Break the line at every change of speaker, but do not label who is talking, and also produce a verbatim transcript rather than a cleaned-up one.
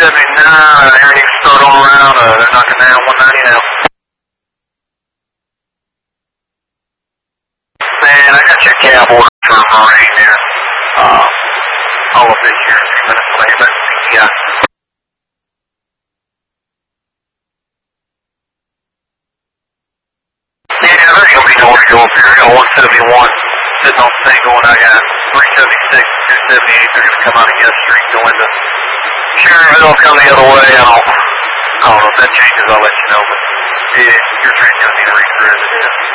seventy-nine, I need to start on around, uh, they're knocking down one ninety now. Man, I got your cab order for Marine here. Uh, all of this here, three minutes away, but yeah. Yeah, there ain't gonna be nowhere to go up here. I got one seventy-one sitting on single, and I got three seventy-six, two seventy-eight. They're gonna come out of Guest Street, go into Sharonville, come the other way. I don't, I don't know if that changes. I'll let you know. But yeah, your train's gonna be ready for it.